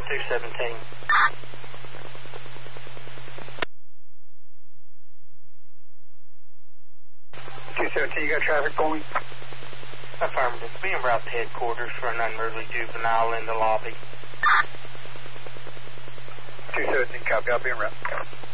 217. 217, you got traffic going? Affirmative. Be en route to headquarters for an unruly juvenile in the lobby. 217, copy. I'll be en route.